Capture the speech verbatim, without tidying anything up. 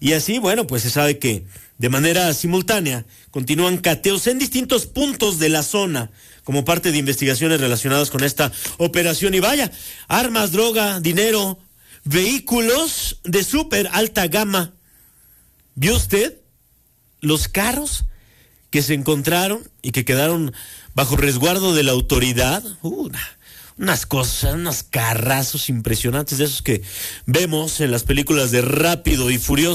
Y así, bueno, pues se sabe que de manera simultánea continúan cateos en distintos puntos de la zona como parte de investigaciones relacionadas con esta operación. Y vaya, armas, droga, dinero, vehículos de súper alta gama. ¿Vio usted los carros que se encontraron y que quedaron bajo resguardo de la autoridad? Uh, unas cosas, unos carrazos impresionantes de esos que vemos en las películas de Rápido y Furioso.